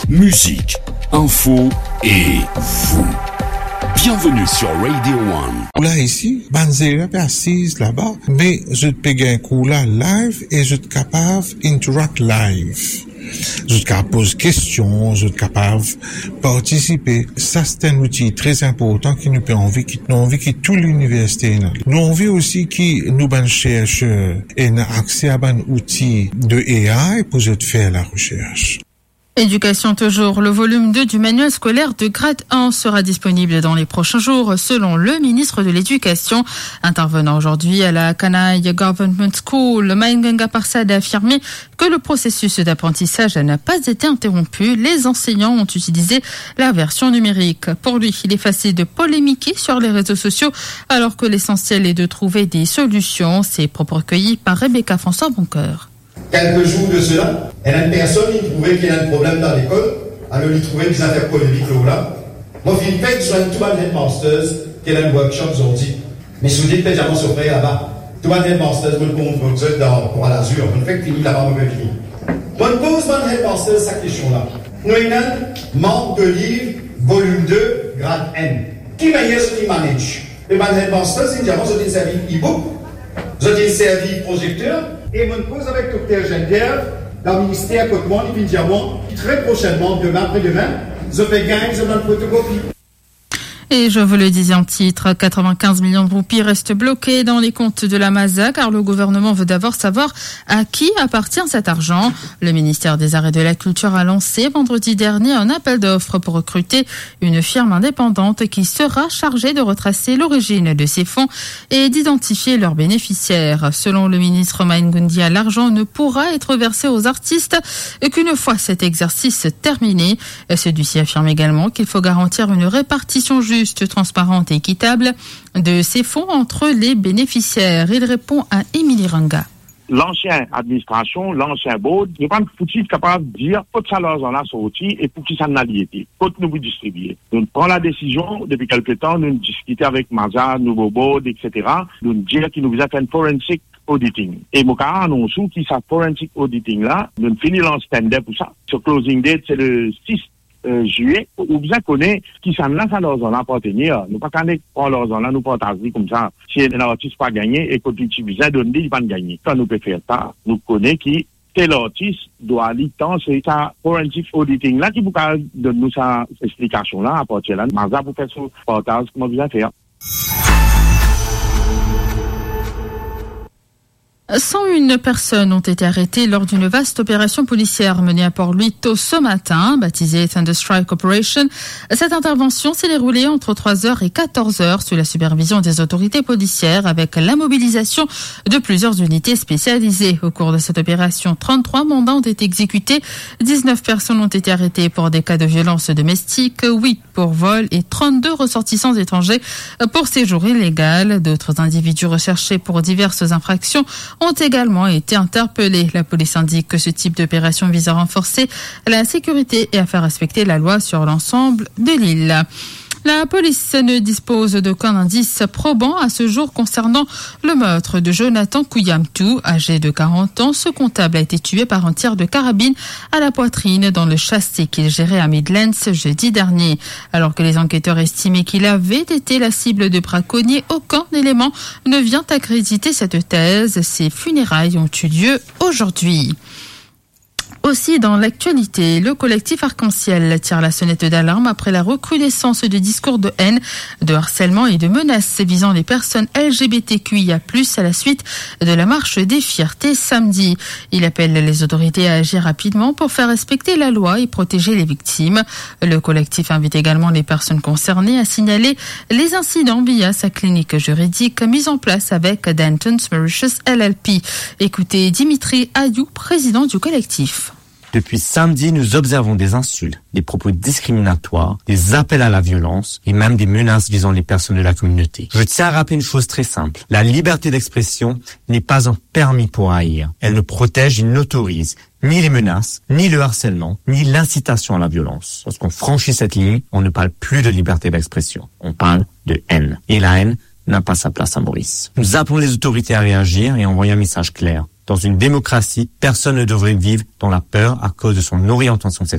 musique, info et vous. Bienvenue sur Radio One. Là ici, Banzera est assise là-bas, mais je peux gagner un coup là live et je suis capable d'interact live. Je suis capable de poser des questions, je suis capable de participer. Ça, c'est un outil très important qui nous permet envie, qui nous envie que toute l'université. Nous envie aussi que nous, ben, chercheurs, aient accès à un outil de AI pour faire la recherche. Éducation toujours. Le volume 2 du manuel scolaire de grade 1 sera disponible dans les prochains jours, selon le ministre de l'Éducation. Intervenant aujourd'hui à la Kanai Government School, Maïnga Parsad a affirmé que le processus d'apprentissage n'a pas été interrompu. Les enseignants ont utilisé la version numérique. Pour lui, il est facile de polémiquer sur les réseaux sociaux, alors que l'essentiel est de trouver des solutions. Ces propos recueillis par Rebecca François Boncoeur. Quelques jours de cela, il y a une personne qui trouvait qu'il y a un problème dans l'école, alors il trouvait des affaires polémiques là. Moi, je fais sur tout un headmasters qui a un workshop aujourd'hui. Mais si vous dites que j'ai sur là-bas, tout un headmasters, vous le comprenez pour l'Azur, vous ne faites fini là-bas, vous pouvez finir. Moi, je pose un headmasters cette question-là. Nous avons manque de livre, volume 2, grade N. Qui manière ce qui manage? Et mon headmasters, il dit, moi, j'ai servi e-book, j'ai servi projecteur. Et je me pose avec Dr. Geneviève, dans le ministère Côte-Monde, et puis diamant, très prochainement, demain, après-demain, je fais gagner, je donne photocopie. Et je vous le disais en titre, 95 millions de roupies restent bloqués dans les comptes de la MASA car le gouvernement veut d'abord savoir à qui appartient cet argent. Le ministère des Arts et de la Culture a lancé vendredi dernier un appel d'offres pour recruter une firme indépendante qui sera chargée de retracer l'origine de ces fonds et d'identifier leurs bénéficiaires. Selon le ministre Maïngundia, l'argent ne pourra être versé aux artistes qu'une fois cet exercice terminé. Celui-ci affirme également qu'il faut garantir une répartition juste, transparente et équitable de ces fonds entre les bénéficiaires. Il répond à Émilie Ranga. L'ancienne administration, l'ancien board, n'est pas foutu capable de dire faut que ça l'argent là sorti et pour qui ça n'a été, faut que nous vous distribuer. Nous prenons la décision depuis quelque temps, nous discuter avec Maza, nouveau board, etc. Nous dire qu'il nous a fait un forensic auditing. Et mon cas annonce qui ça forensic auditing là, nous finissons en stand-up pour ça. Ce closing date c'est le 6 juillet, ou bien connaît qui s'en lance à l'argent là pour tenir. Nous pas qu'à prendre l'argent là, nous partager comme ça. Si un artiste pas gagné et que tu utilises, donne il pas gagner. Quand nous peut faire ça, nous connaît qui tel artiste doit aller dans c'est ça forensic auditing là qui vous donne nous sa explication là à partir là. Maza pour faire ce partage comment vous allez faire. 101 personnes ont été arrêtées lors d'une vaste opération policière menée à Port-Louis tôt ce matin, baptisée Thunderstrike Operation. Cette intervention s'est déroulée entre 3h et 14h sous la supervision des autorités policières avec la mobilisation de plusieurs unités spécialisées. Au cours de cette opération, 33 mandats ont été exécutés, 19 personnes ont été arrêtées pour des cas de violence domestique, 8 pour vol et 32 ressortissants étrangers pour séjour illégal. D'autres individus recherchés pour diverses infractions ont également été interpellés. La police indique que ce type d'opération vise à renforcer la sécurité et à faire respecter la loi sur l'ensemble de l'île. La police ne dispose d'aucun indice probant à ce jour concernant le meurtre de Jonathan Kouyamtou, âgé de 40 ans. Ce comptable a été tué par un tir de carabine à la poitrine dans le châssis qu'il gérait à Midlands jeudi dernier. Alors que les enquêteurs estimaient qu'il avait été la cible de braconniers, aucun élément ne vient accréditer cette thèse. Ces funérailles ont eu lieu aujourd'hui. Aussi, dans l'actualité, le collectif Arc-en-Ciel tire la sonnette d'alarme après la recrudescence de discours de haine, de harcèlement et de menaces visant les personnes LGBTQIA+, à la suite de la marche des fiertés samedi. Il appelle les autorités à agir rapidement pour faire respecter la loi et protéger les victimes. Le collectif invite également les personnes concernées à signaler les incidents via sa clinique juridique mise en place avec Danton's Mauritius LLP. Écoutez Dimitri Ayou, président du collectif. Depuis samedi, nous observons des insultes, des propos discriminatoires, des appels à la violence et même des menaces visant les personnes de la communauté. Je tiens à rappeler une chose très simple. La liberté d'expression n'est pas un permis pour haïr. Elle ne protège et n'autorise ni les menaces, ni le harcèlement, ni l'incitation à la violence. Lorsqu'on franchit cette ligne, on ne parle plus de liberté d'expression. On parle de haine. Et la haine n'a pas sa place à Maurice. Nous appelons les autorités à réagir et à envoyer un message clair. Dans une démocratie, personne ne devrait vivre dans la peur à cause de son orientation sexuelle.